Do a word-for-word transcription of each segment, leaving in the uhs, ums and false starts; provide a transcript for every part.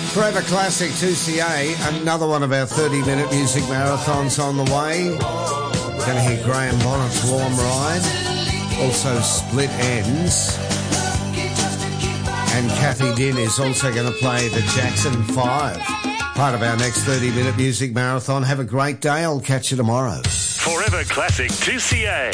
Forever Classic two C A, another one of our thirty-minute music marathons on the way. Going to hear Graham Bonnet's Warm Ride, also Split Ends. And Kathy Din is also going to play the Jackson five, part of our next thirty-minute music marathon. Have a great day. I'll catch you tomorrow. Forever Classic two C A,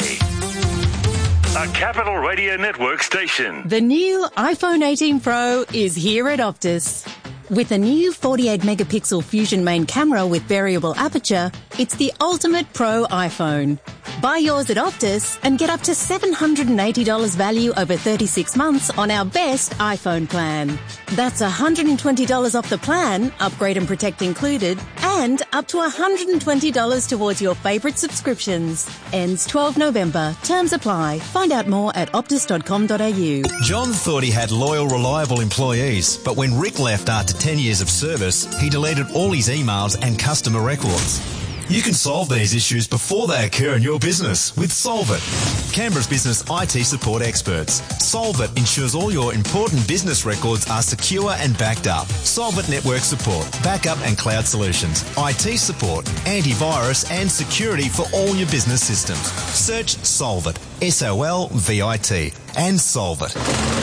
a Capital Radio Network station. The new iPhone eighteen Pro is here at Optus. With a new forty-eight megapixel Fusion main camera with variable aperture, it's the ultimate pro iPhone. Buy yours at Optus and get up to seven hundred eighty dollars value over thirty-six months on our best iPhone plan. That's one hundred twenty dollars off the plan, upgrade and protect included, and up to one hundred twenty dollars towards your favourite subscriptions. Ends twelfth November. Terms apply. Find out more at optus dot com dot a u. John thought he had loyal, reliable employees, but when Rick left after ten years of service, he deleted all his emails and customer records. You can solve these issues before they occur in your business with Solvit, Canberra's business I T support experts. Solvit ensures all your important business records are secure and backed up. Solvit network support, backup and cloud solutions, I T support, antivirus and security for all your business systems. Search Solvit, S O L V I T, and Solvit.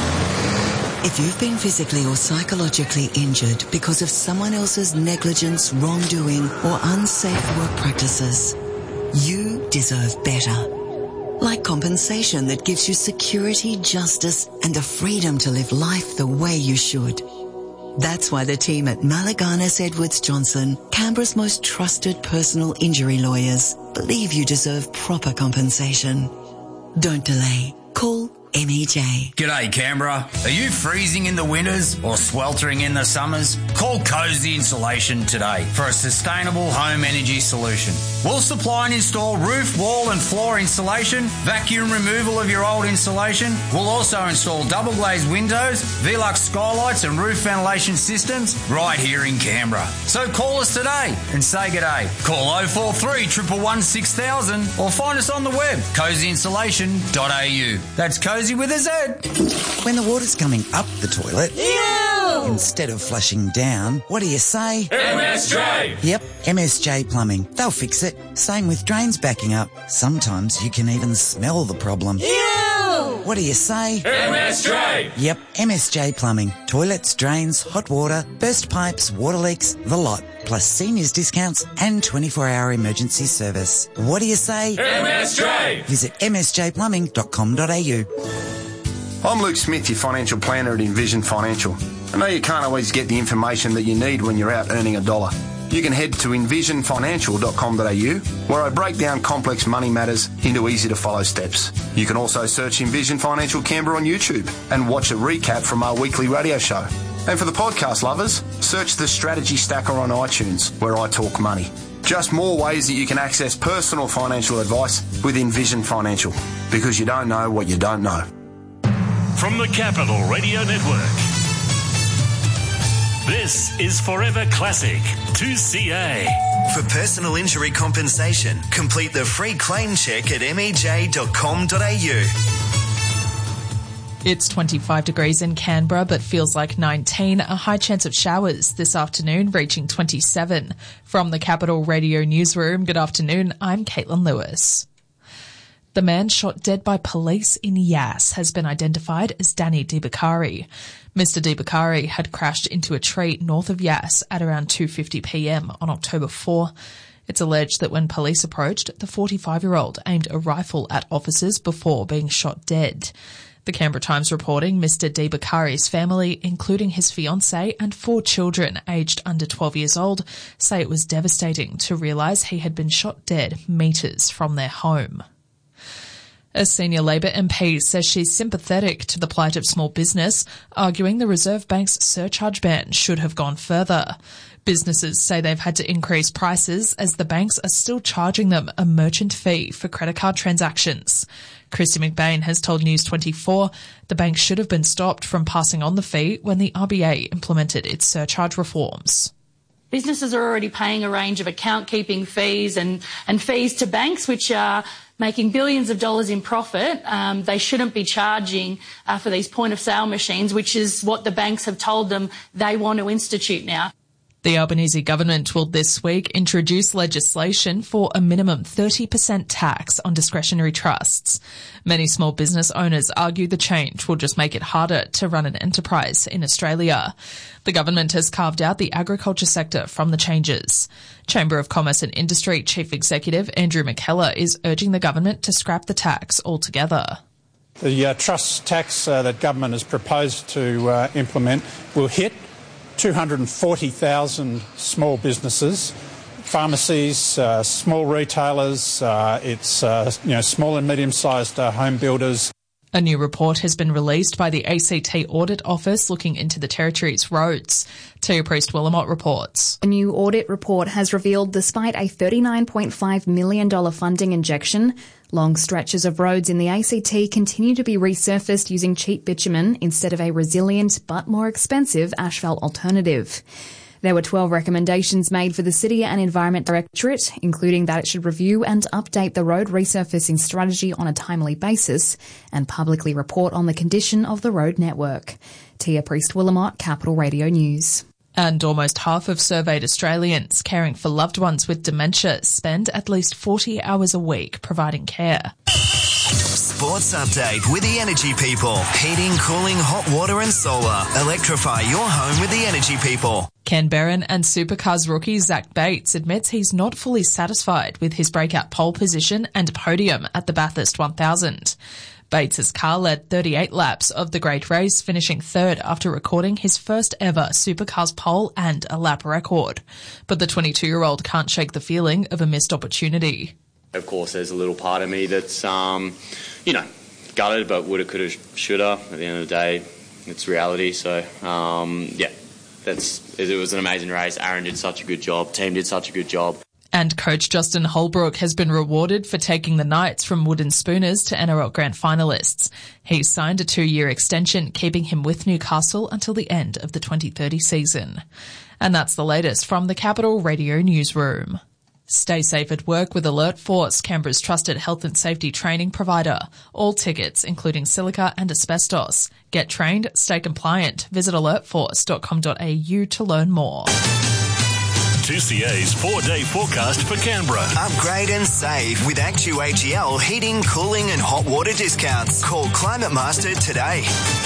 If you've been physically or psychologically injured because of someone else's negligence, wrongdoing, or unsafe work practices, you deserve better. Like compensation that gives you security, justice, and the freedom to live life the way you should. That's why the team at Malaganas Edwards Johnson, Canberra's most trusted personal injury lawyers, believe you deserve proper compensation. Don't delay. Call M E J. G'day Canberra. Are you freezing in the winters or sweltering in the summers? Call Cozy Insulation today for a sustainable home energy solution. We'll supply and install roof, wall and floor insulation, vacuum removal of your old insulation. We'll also install double glazed windows, Velux skylights and roof ventilation systems right here in Canberra. So call us today and say g'day. Call oh four three, one one one, six thousand or find us on the web, cozy insulation dot a u. That's Cozy with a Z. When the water's coming up the toilet, Ew! instead of flushing down, what do you say? M S J! Yep, M S J Plumbing. They'll fix it. Same with drains backing up. Sometimes you can even smell the problem. Ew! What do you say? M S J! Yep, M S J Plumbing. Toilets, drains, hot water, burst pipes, water leaks, the lot. Plus seniors discounts and twenty-four hour emergency service. What do you say? M S J! Visit m s j plumbing dot com dot a u. I'm Luke Smith, your financial planner at Envision Financial. I know you can't always get the information that you need when you're out earning a dollar. You can head to envision financial dot com dot a u, where I break down complex money matters into easy-to-follow steps. You can also search Envision Financial Canberra on YouTube and watch a recap from our weekly radio show. And for the podcast lovers, search the Strategy Stacker on iTunes, where I talk money. Just more ways that you can access personal financial advice with Envision Financial, because you don't know what you don't know. From the Capital Radio Network, this is Forever Classic two C A. For personal injury compensation, complete the free claim check at m e j dot com dot a u. It's twenty-five degrees in Canberra, but feels like nineteen. A high chance of showers this afternoon, reaching twenty-seven. From the Capital Radio Newsroom, good afternoon. I'm Caitlin Lewis. The man shot dead by police in Yass has been identified as Danny Dibakari. Mister Dibakari had crashed into a tree north of Yass at around two fifty p m on October fourth. It's alleged that when police approached, the forty-five-year-old aimed a rifle at officers before being shot dead. The Canberra Times reporting Mister Dibakari's family, including his fiancée and four children aged under twelve years old, say it was devastating to realise he had been shot dead metres from their home. A senior Labor M P says she's sympathetic to the plight of small business, arguing the Reserve Bank's surcharge ban should have gone further. Businesses say they've had to increase prices as the banks are still charging them a merchant fee for credit card transactions. Christy McBain has told News twenty-four the bank should have been stopped from passing on the fee when the R B A implemented its surcharge reforms. Businesses are already paying a range of account-keeping fees and, and fees to banks, which are making billions of dollars in profit. Um, they shouldn't be charging uh, for these point-of-sale machines, which is what the banks have told them they want to institute now. The Albanese government will this week introduce legislation for a minimum thirty percent tax on discretionary trusts. Many small business owners argue the change will just make it harder to run an enterprise in Australia. The government has carved out the agriculture sector from the changes. Chamber of Commerce and Industry Chief Executive Andrew McKellar is urging the government to scrap the tax altogether. The uh, trust tax uh, that government has proposed to uh, implement will hit two hundred forty thousand small businesses, pharmacies, uh, small retailers, uh, it's uh, you know small and medium-sized uh, home builders. A new report has been released by the A C T Audit Office looking into the Territory's roads. Tia Priest-Willamot reports. A new audit report has revealed despite a thirty-nine point five million dollars funding injection, long stretches of roads in the A C T continue to be resurfaced using cheap bitumen instead of a resilient but more expensive asphalt alternative. There were twelve recommendations made for the City and Environment Directorate, including that it should review and update the road resurfacing strategy on a timely basis and publicly report on the condition of the road network. Tia Priest-Willamot, Capital Radio News. And almost half of surveyed Australians caring for loved ones with dementia spend at least forty hours a week providing care. Sports update with the Energy People. Heating, cooling, hot water and solar. Electrify your home with the Energy People. Canberran and Supercars rookie Zach Bates admits he's not fully satisfied with his breakout pole position and podium at the Bathurst one thousand. Bates' car led thirty-eight laps of the great race, finishing third after recording his first ever Supercars pole and a lap record. But the twenty-two-year-old can't shake the feeling of a missed opportunity. Of course, there's a little part of me that's, um, you know, gutted, but woulda, coulda, shoulda. At the end of the day, it's reality. So, um, yeah, that's it was an amazing race. Aaron did such a good job. Team did such a good job. And coach Justin Holbrook has been rewarded for taking the Knights from Wooden Spooners to N R L Grand Finalists. He's signed a two-year extension, keeping him with Newcastle until the end of the twenty thirty season. And that's the latest from the Capital Radio Newsroom. Stay safe at work with Alert Force, Canberra's trusted health and safety training provider. All tickets, including silica and asbestos. Get trained, stay compliant. Visit alert force dot com dot a u to learn more. two C A's four-day forecast for Canberra. Upgrade and save with Actu A G L heating, cooling and hot water discounts. Call Climate Master today.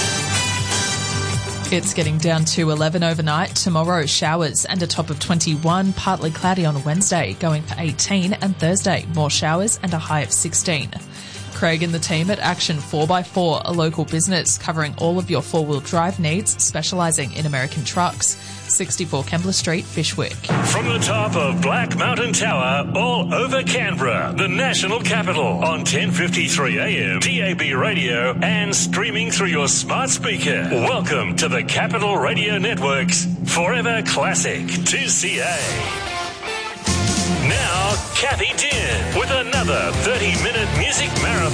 It's getting down to eleven overnight. Tomorrow, showers and a top of twenty-one. Partly cloudy on Wednesday, going for eighteen. And Thursday, more showers and a high of sixteen. Craig and the team at Action four by four, a local business covering all of your four-wheel drive needs, specialising in American trucks. sixty-four Kembla Street, Fishwick. From the top of Black Mountain Tower, all over Canberra, the national capital, on ten fifty-three A M, D A B radio, and streaming through your smart speaker. Welcome to the Capital Radio Network's Forever Classic two C A. Now, Kathy Dean with another thirty-minute music marathon.